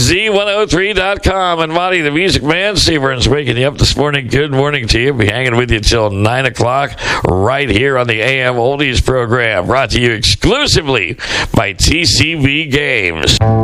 Z103.com. And Monty, the Music Man, Seaburns, waking you up this morning. Good morning to you. Be hanging with you till 9 o'clock right here on the AM Oldies program. Brought to you exclusively by TCB Games.